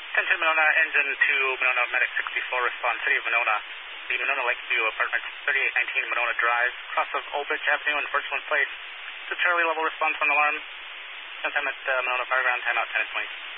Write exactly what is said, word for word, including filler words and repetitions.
ten ten Monona, engine to Monona, Medic sixty-four, respond, City of Monona. The Monona Lakeview Apartments, thirty-eight nineteen Monona Drive, cross of Old Bridge Avenue and Birchland Place. To Charlie level response on alarm. Sometime at uh, Monona Fireground, timeout ten twenty.